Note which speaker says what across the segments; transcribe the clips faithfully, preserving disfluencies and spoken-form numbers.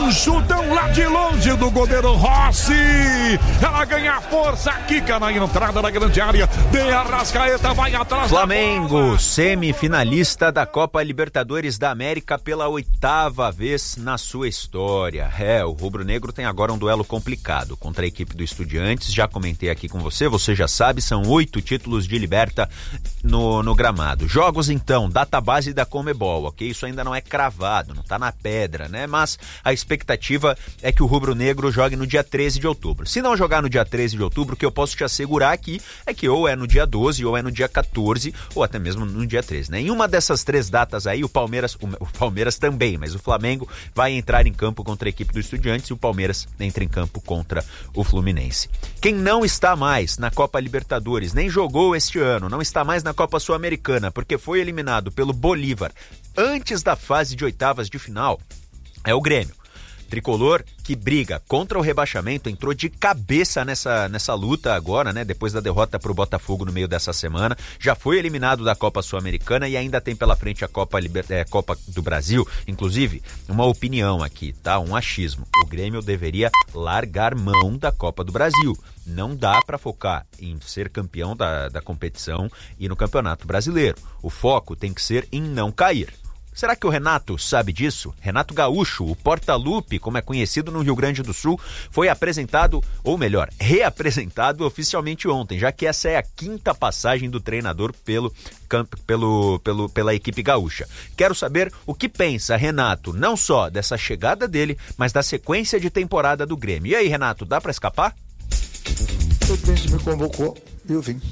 Speaker 1: Um chutão lá de longe do goleiro Rossi. Ela ganha força, quica na entrada da grande área. De Arrascaeta vai atrás.
Speaker 2: Flamengo, semifinalista da Copa Libertadores da América pela oitava vez na sua história. É, o rubro-negro tem agora um duelo complicado contra a equipe do Estudiantes. Já comentei aqui com você, você já sabe, são oito títulos de Liberta no, no gramado. Jogos então, data base da Conmebol, ok? Isso ainda não é cravado, não tá na pedra, né? Mas a expectativa é que o rubro-negro jogue no dia treze de outubro. Se não jogar no dia treze de outubro, o que eu posso te assegurar aqui é que ou é no dia doze, ou é no dia quatorze, ou até mesmo no dia treze, né? Em uma dessas três datas aí, o Palmeiras, o, o Palmeiras também, mas o Flamengo vai entrar em campo contra a equipe do Estudiantes e o Palmeiras entra em campo contra o Fluminense. Quem não está mais na Copa Libertadores, nem jogou este ano, não está mais na Copa Sul-Americana, porque foi eliminado pelo Bolívar antes da fase de oitavas de final, é o Grêmio. Tricolor que briga contra o rebaixamento, entrou de cabeça nessa, nessa luta agora, né? Depois da derrota para o Botafogo no meio dessa semana, já foi eliminado da Copa Sul-Americana e ainda tem pela frente a Copa, Liber... é, Copa do Brasil. Inclusive, uma opinião aqui, tá? Um achismo. O Grêmio deveria largar mão da Copa do Brasil. Não dá para focar em ser campeão da, da competição e no Campeonato Brasileiro. O foco tem que ser em não cair. Será que o Renato sabe disso? Renato Gaúcho, o Porta-Lupe, como é conhecido no Rio Grande do Sul, foi apresentado, ou melhor, reapresentado oficialmente ontem, já que essa é a quinta passagem do treinador pelo, pelo, pelo, pela equipe gaúcha. Quero saber o que pensa Renato, não só dessa chegada dele, mas da sequência de temporada do Grêmio. E aí, Renato, dá para escapar?
Speaker 3: O presidente me convocou e eu vim.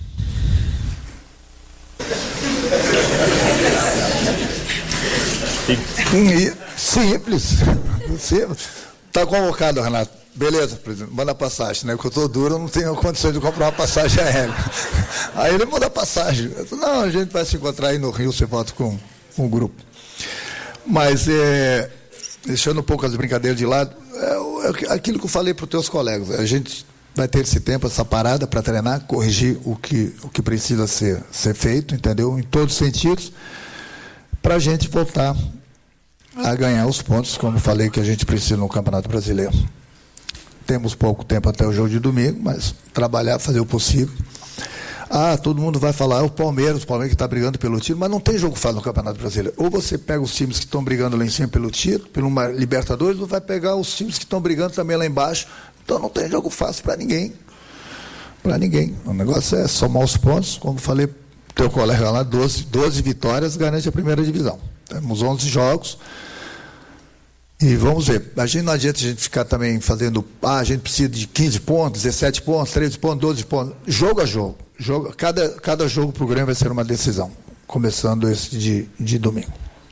Speaker 3: Simples. Simples. Tá convocado, Renato. Beleza, presidente. Manda passagem, né? Porque eu tô duro, eu não tenho condições de comprar uma passagem aérea. Aí ele manda passagem. Eu falei, não, a gente vai se encontrar aí no Rio, você volta com, com o grupo. Mas, é, deixando um pouco as brincadeiras de lado, é, é aquilo que eu falei para os teus colegas. A gente vai ter esse tempo, essa parada para treinar, corrigir o que, o que precisa ser, ser feito, entendeu? Em todos os sentidos, para a gente voltar a ganhar os pontos, como falei que a gente precisa no Campeonato Brasileiro. Temos pouco tempo até o jogo de domingo, mas trabalhar, fazer o possível. Ah, todo mundo vai falar, é o Palmeiras, o Palmeiras que está brigando pelo título, mas não tem jogo fácil no Campeonato Brasileiro. Ou você pega os times que estão brigando lá em cima pelo título, pelo Libertadores, ou vai pegar os times que estão brigando também lá embaixo. Então não tem jogo fácil para ninguém. Para ninguém. O negócio é somar os pontos, como falei teu colega lá, doze, doze vitórias garante a primeira divisão. Temos onze jogos e vamos ver. A gente não adianta a gente ficar também fazendo, ah, a gente precisa de quinze pontos, dezessete pontos, treze pontos, doze pontos. Jogo a jogo. jogo cada, cada jogo pro Grêmio vai ser uma decisão, começando esse de, de domingo.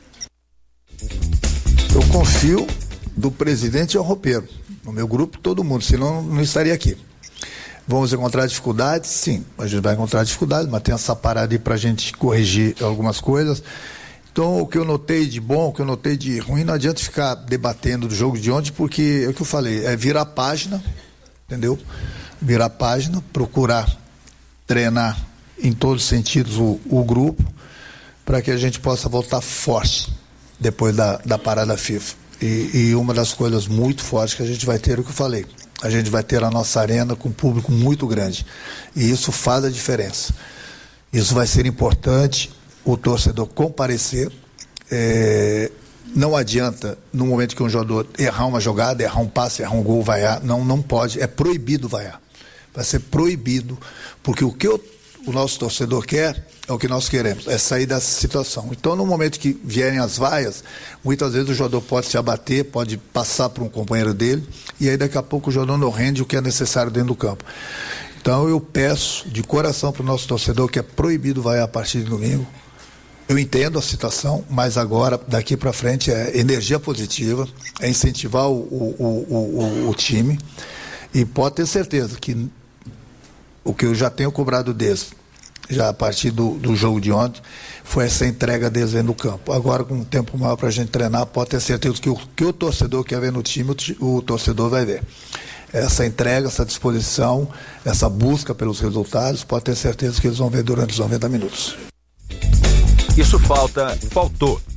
Speaker 3: Eu confio do presidente ao roupeiro. No meu grupo, todo mundo, senão não estaria aqui. Vamos encontrar dificuldades? Sim, a gente vai encontrar dificuldades, mas tem essa parada aí para a gente corrigir algumas coisas. Então, o que eu notei de bom, o que eu notei de ruim, não adianta ficar debatendo do jogo de ontem, porque é o que eu falei, é virar página, entendeu? Virar página, procurar treinar em todos os sentidos o, o grupo, para que a gente possa voltar forte depois da, da parada FIFA. E, e uma das coisas muito fortes que a gente vai ter, é o que eu falei, a gente vai ter a nossa arena com um público muito grande. E isso faz a diferença. Isso vai ser importante, o torcedor comparecer. É, não adianta, no momento que um jogador errar uma jogada, errar um passe, errar um gol, vaiar. Não, não pode, é proibido vaiar. Vai ser proibido, porque o que eu, o nosso torcedor quer é o que nós queremos, é sair dessa situação. Então, no momento que vierem as vaias, muitas vezes o jogador pode se abater, pode passar para um companheiro dele, e aí daqui a pouco o jogador não rende o que é necessário dentro do campo. Então, eu peço de coração para o nosso torcedor que é proibido vaiar a partir de domingo. Eu entendo a situação, mas agora, daqui para frente, é energia positiva, é incentivar o, o, o, o, o time, e pode ter certeza que o que eu já tenho cobrado deles, já a partir do, do jogo de ontem, foi essa entrega deles dentro do campo. Agora, com um tempo maior para a gente treinar, pode ter certeza que o que o torcedor quer ver no time, o, o torcedor vai ver. Essa entrega, essa disposição, essa busca pelos resultados, pode ter certeza que eles vão ver durante os noventa minutos.
Speaker 2: Isso falta, faltou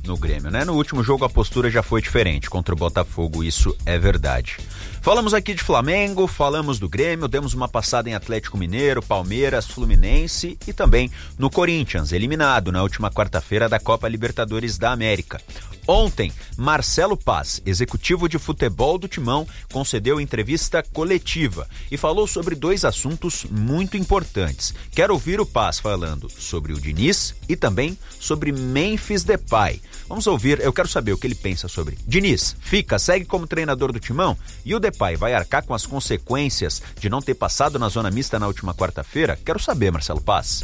Speaker 2: no Grêmio, né? No último jogo a postura já foi diferente contra o Botafogo, isso é verdade. Falamos aqui de Flamengo, falamos do Grêmio, demos uma passada em Atlético Mineiro, Palmeiras, Fluminense e também no Corinthians, eliminado na última quarta-feira da Copa Libertadores da América. Ontem, Marcelo Paz, executivo de futebol do Timão, concedeu entrevista coletiva e falou sobre dois assuntos muito importantes. Quero ouvir o Paz falando sobre o Diniz e também sobre Memphis Depay. Vamos ouvir, eu quero saber o que ele pensa sobre Diniz. Fica, segue como treinador do Timão e o Depay vai arcar com as consequências de não ter passado na zona mista na última quarta-feira? Quero saber, Marcelo Paz.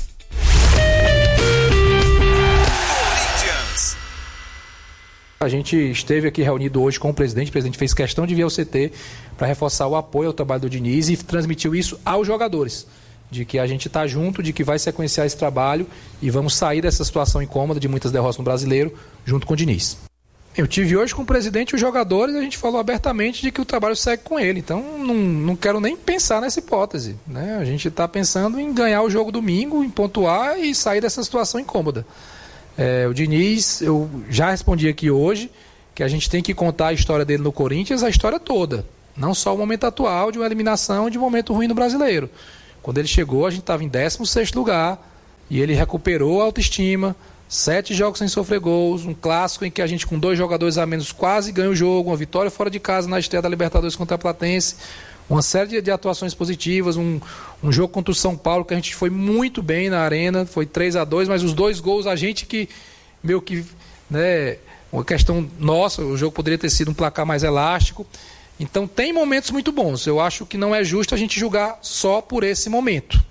Speaker 4: A gente esteve aqui reunido hoje com o presidente, o presidente fez questão de vir ao C T para reforçar o apoio ao trabalho do Diniz e transmitiu isso aos jogadores, de que a gente está junto, de que vai sequenciar esse trabalho e vamos sair dessa situação incômoda de muitas derrotas no Brasileiro junto com o Diniz. Eu tive hoje com o presidente e os jogadores, a gente falou abertamente de que o trabalho segue com ele, então não, não quero nem pensar nessa hipótese, né? A gente está pensando em ganhar o jogo domingo, em pontuar e sair dessa situação incômoda. É, o Diniz, eu já respondi aqui hoje que a gente tem que contar a história dele no Corinthians, a história toda, não só o momento atual de uma eliminação de um momento ruim no Brasileiro. Quando ele chegou, a gente estava em décimo sexto lugar e ele recuperou a autoestima, sete jogos sem sofrer gols, um clássico em que a gente com dois jogadores a menos quase ganha o jogo, uma vitória fora de casa na estreia da Libertadores contra a Platense, uma série de, de atuações positivas, um, um jogo contra o São Paulo que a gente foi muito bem na arena, foi três a dois, mas os dois gols a gente que, meio que, né, uma questão nossa, o jogo poderia ter sido um placar mais elástico. Então tem momentos muito bons, eu acho que não é justo a gente julgar só por esse momento.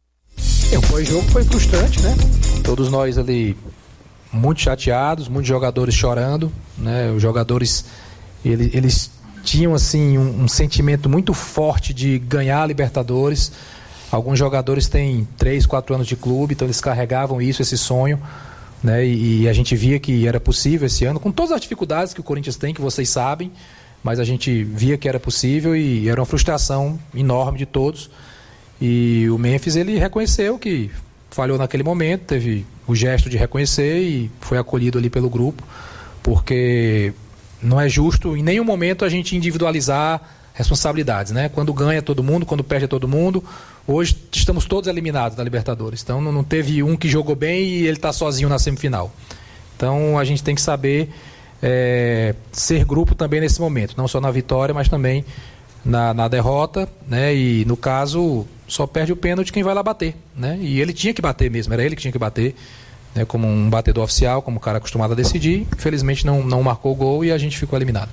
Speaker 4: O pós-jogo foi frustrante, né? Todos nós ali muito chateados, muitos jogadores chorando, né? Os jogadores, eles... eles tinham assim um, um sentimento muito forte de ganhar a Libertadores. Alguns jogadores têm três, quatro anos de clube, então eles carregavam isso, esse sonho, né? E, e a gente via que era possível esse ano, com todas as dificuldades que o Corinthians tem, que vocês sabem, mas a gente via que era possível e era uma frustração enorme de todos. E o Memphis, ele reconheceu que falhou naquele momento, teve o gesto de reconhecer e foi acolhido ali pelo grupo, porque não é justo em nenhum momento a gente individualizar responsabilidades, né? Quando ganha todo mundo, quando perde todo mundo. Hoje estamos todos eliminados da Libertadores. Então não teve um que jogou bem e ele está sozinho na semifinal. Então a gente tem que saber é, ser grupo também nesse momento. Não só na vitória, mas também na, na derrota, né? E no caso, só perde o pênalti quem vai lá bater, né? E ele tinha que bater mesmo, era ele que tinha que bater, né, como um batedor oficial, como um cara acostumado a decidir. Infelizmente não, não marcou o gol e a gente ficou eliminado.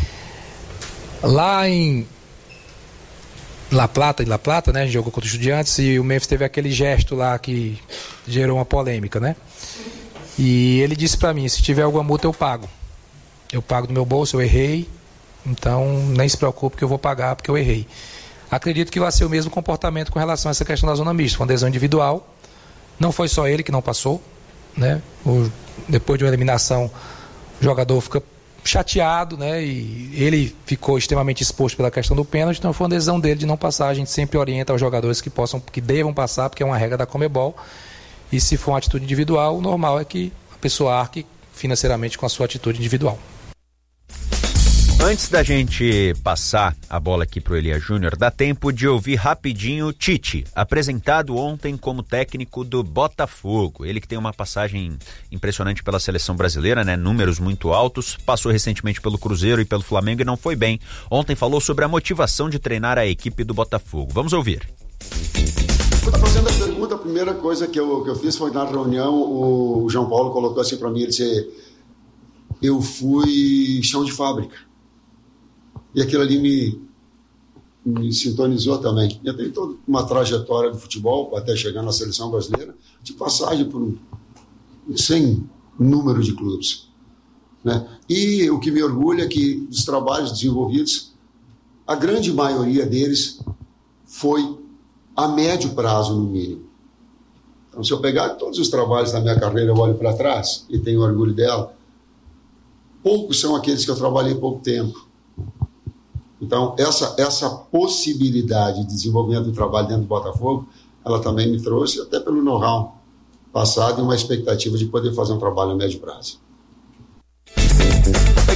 Speaker 4: Lá em La Plata, em La Plata, né, a gente jogou contra o Estudiantes e o Memphis teve aquele gesto lá que gerou uma polêmica, né? E ele disse pra mim, se tiver alguma multa eu pago. Eu pago do meu bolso, eu errei, então nem se preocupe que eu vou pagar porque eu errei. Acredito que vai ser o mesmo comportamento com relação a essa questão da zona mista, uma adesão individual. Não foi só ele que não passou, né? O, depois de uma eliminação, o jogador fica chateado, né? E ele ficou extremamente exposto pela questão do pênalti, então foi uma decisão dele de não passar. A gente sempre orienta os jogadores que possam, que devam passar, porque é uma regra da Conmebol. E se for uma atitude individual, o normal é que a pessoa arque financeiramente com a sua atitude individual.
Speaker 2: Antes da gente passar a bola aqui pro Elias Júnior, dá tempo de ouvir rapidinho Tite, apresentado ontem como técnico do Botafogo. Ele que tem uma passagem impressionante pela seleção brasileira, né? Números muito altos, passou recentemente pelo Cruzeiro e pelo Flamengo e não foi bem. Ontem falou sobre a motivação de treinar a equipe do Botafogo. Vamos ouvir.
Speaker 5: Tá fazendo a pergunta, a primeira coisa que eu, que eu fiz foi na reunião, o João Paulo colocou assim para mim, ele disse, eu fui chão de fábrica. E aquilo ali me, me sintonizou também. Eu tenho toda uma trajetória do futebol, até chegar na seleção brasileira, de passagem por um, sem número de clubes, né? E o que me orgulha é que dos trabalhos desenvolvidos, a grande maioria deles foi a médio prazo, no mínimo. Então, se eu pegar todos os trabalhos da minha carreira, eu olho para trás e tenho orgulho dela, poucos são aqueles que eu trabalhei pouco tempo. Então, essa, essa possibilidade de desenvolvimento do trabalho dentro do Botafogo, ela também me trouxe, até pelo know-how passado, e uma expectativa de poder fazer um trabalho a médio prazo.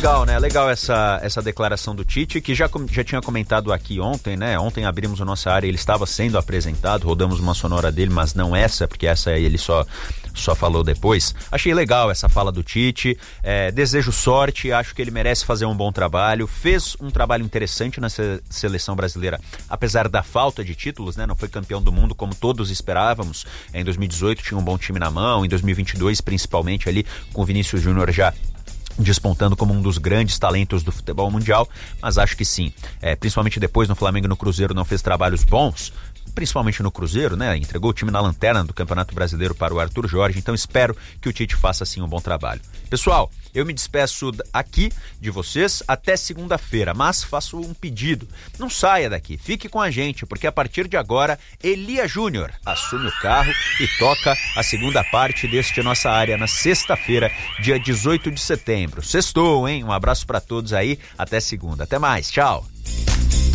Speaker 2: Legal, né? Legal essa, essa declaração do Tite, que já, já tinha comentado aqui ontem, né? Ontem abrimos a nossa área, ele estava sendo apresentado, rodamos uma sonora dele, mas não essa, porque essa ele só, só falou depois. Achei legal essa fala do Tite, é, desejo sorte, acho que ele merece fazer um bom trabalho, fez um trabalho interessante na se- seleção brasileira, apesar da falta de títulos, né? Não foi campeão do mundo como todos esperávamos. Em dois mil e dezoito tinha um bom time na mão, em dois mil e vinte e dois principalmente ali com o Vinícius Júnior já despontando como um dos grandes talentos do futebol mundial, mas acho que sim, é, principalmente depois no Flamengo e no Cruzeiro não fez trabalhos bons, principalmente no Cruzeiro, né? Entregou o time na lanterna do Campeonato Brasileiro para o Arthur Jorge, então espero que o Tite faça assim um bom trabalho. Pessoal, eu me despeço aqui de vocês até segunda-feira, mas faço um pedido, não saia daqui, fique com a gente, porque a partir de agora, Elia Júnior assume o carro e toca a segunda parte deste Nossa Área na sexta-feira, dia dezoito de setembro. Sextou, hein? Um abraço para todos aí, até segunda, até mais, tchau!